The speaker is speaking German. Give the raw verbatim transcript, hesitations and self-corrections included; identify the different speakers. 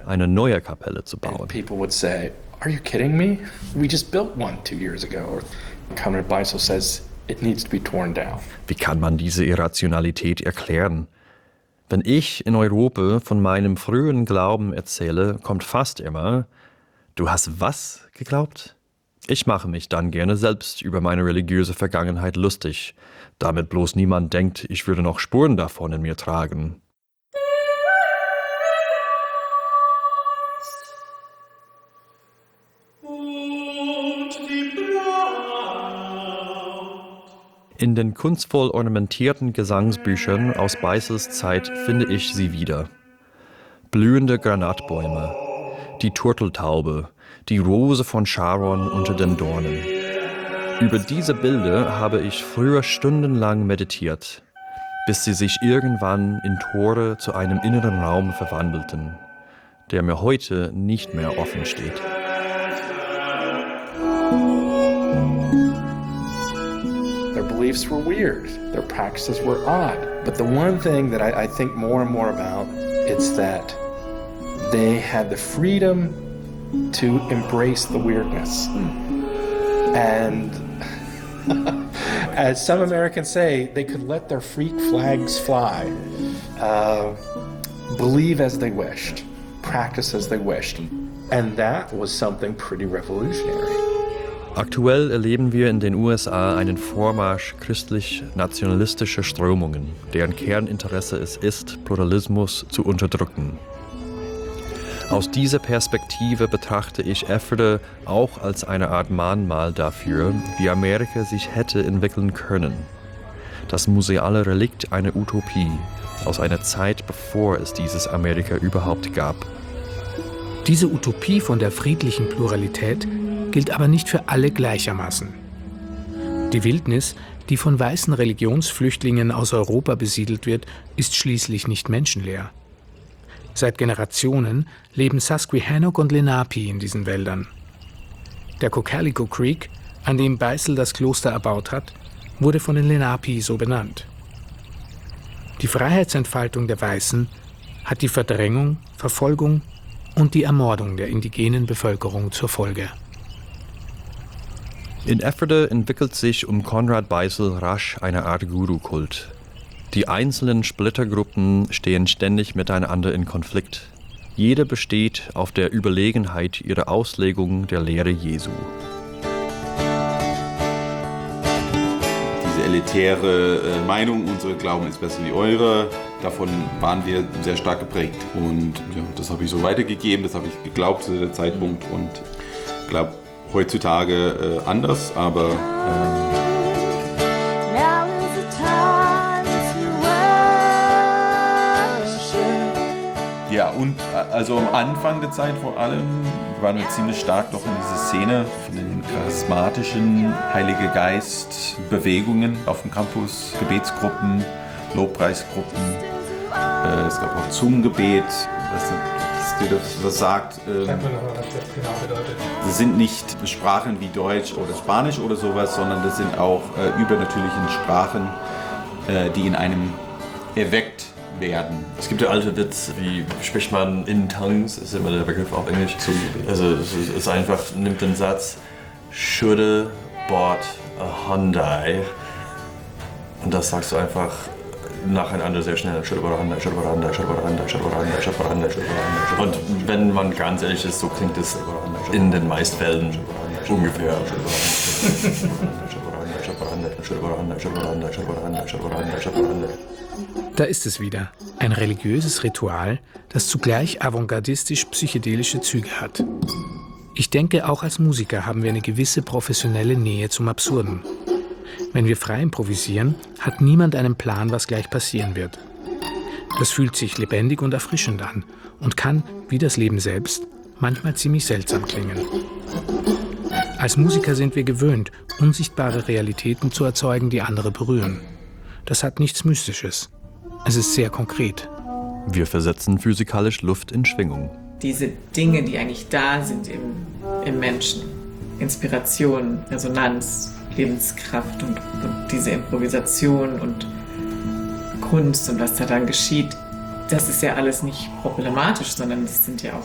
Speaker 1: eine neue Kapelle zu bauen.
Speaker 2: And people would say, "Are you kidding me? We just built one two years ago." Or Conrad Beissel says it needs to be torn down.
Speaker 1: Wie kann man diese Irrationalität erklären? Wenn ich in Europa von meinem frühen Glauben erzähle, kommt fast immer: Du hast was geglaubt? Ich mache mich dann gerne selbst über meine religiöse Vergangenheit lustig, damit bloß niemand denkt, ich würde noch Spuren davon in mir tragen. In den kunstvoll ornamentierten Gesangsbüchern aus Beissels Zeit finde ich sie wieder. Blühende Granatbäume, die Turteltaube, die Rose von Sharon unter den Dornen. Über diese Bilder habe ich früher stundenlang meditiert, bis sie sich irgendwann in Tore zu einem inneren Raum verwandelten, der mir heute nicht mehr offen steht.
Speaker 2: Their beliefs were weird. Their practices were odd. But the one thing that I, I think more and more about is that they had the freedom to embrace the weirdness. And as some Americans say, they could let their freak flags fly, uh, believe as they wished, practice as they wished. And that was something pretty revolutionary.
Speaker 1: Aktuell erleben wir in den U S A einen Vormarsch christlich-nationalistischer Strömungen, deren Kerninteresse es ist, Pluralismus zu unterdrücken. Aus dieser Perspektive betrachte ich Ephrata auch als eine Art Mahnmal dafür, wie Amerika sich hätte entwickeln können. Das museale Relikt einer Utopie aus einer Zeit, bevor es dieses Amerika überhaupt gab.
Speaker 3: Diese Utopie von der friedlichen Pluralität gilt aber nicht für alle gleichermaßen. Die Wildnis, die von weißen Religionsflüchtlingen aus Europa besiedelt wird, ist schließlich nicht menschenleer. Seit Generationen leben Susquehannock und Lenape in diesen Wäldern. Der Cocalico Creek, an dem Beissel das Kloster erbaut hat, wurde von den Lenape so benannt. Die Freiheitsentfaltung der Weißen hat die Verdrängung, Verfolgung und die Ermordung der indigenen Bevölkerung zur Folge.
Speaker 1: In Ephrata entwickelt sich um Conrad Beissel rasch eine Art Guru-Kult. Die einzelnen Splittergruppen stehen ständig miteinander in Konflikt. Jede besteht auf der Überlegenheit ihrer Auslegung der Lehre Jesu.
Speaker 4: Diese elitäre äh, Meinung, unsere Glauben ist besser wie eure, davon waren wir sehr stark geprägt. Und ja, das habe ich so weitergegeben, das habe ich geglaubt zu dem Zeitpunkt und ich glaube heutzutage äh, anders, aber ähm, ja, und also am Anfang der Zeit vor allem waren wir ziemlich stark doch in diese Szene von den charismatischen Heilige Geist Bewegungen auf dem Campus, Gebetsgruppen, Lobpreisgruppen. Äh, es gab auch Zungengebet, was, was dir das was sagt. Ähm, Sag mal noch, was das genau bedeutet. Das sind nicht Sprachen wie Deutsch oder Spanisch oder sowas, sondern das sind auch äh, übernatürliche Sprachen, äh, die in einem erweckt werden.
Speaker 5: Es gibt ja alte Witz, wie spricht man in Tongues, ist immer der Begriff auf Englisch. Also es ist einfach, nimmt den Satz, shoulda bought a Hyundai und das sagst du einfach nacheinander sehr schnell. Shoulda bought a Hyundai, shoulda bought a Hyundai, shoulda bought a Hyundai, shoulda bought a Hyundai, shoulda bought a Hyundai, shoulda bought a Hyundai. Und wenn man ganz ehrlich ist, so klingt es in den meisten Fällen ungefähr.
Speaker 3: Da ist es wieder, ein religiöses Ritual, das zugleich avantgardistisch-psychedelische Züge hat. Ich denke, auch als Musiker haben wir eine gewisse professionelle Nähe zum Absurden. Wenn wir frei improvisieren, hat niemand einen Plan, was gleich passieren wird. Das fühlt sich lebendig und erfrischend an und kann, wie das Leben selbst, manchmal ziemlich seltsam klingen. Als Musiker sind wir gewöhnt, unsichtbare Realitäten zu erzeugen, die andere berühren. Das hat nichts Mystisches. Es ist sehr konkret.
Speaker 1: Wir versetzen physikalisch Luft in Schwingung.
Speaker 6: Diese Dinge, die eigentlich da sind im, im Menschen, Inspiration, Resonanz, Lebenskraft und, und diese Improvisation und Kunst und was da dann geschieht, das ist ja alles nicht problematisch, sondern das sind ja auch